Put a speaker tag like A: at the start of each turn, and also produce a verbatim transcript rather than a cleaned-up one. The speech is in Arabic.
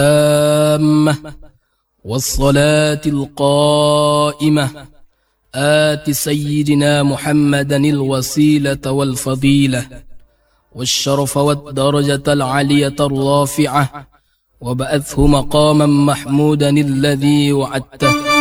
A: التامة والصلاة القائمة آت سيدنا محمدا الوسيلة والفضيلة والشرف والدرجة العالية الرافعة وبعثه مقاما محمودا الذي وعدته